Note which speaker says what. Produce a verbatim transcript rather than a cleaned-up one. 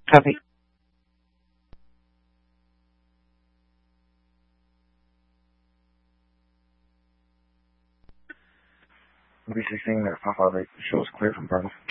Speaker 1: Copy.
Speaker 2: B sixteen, that five five eight shows clear from Bravo.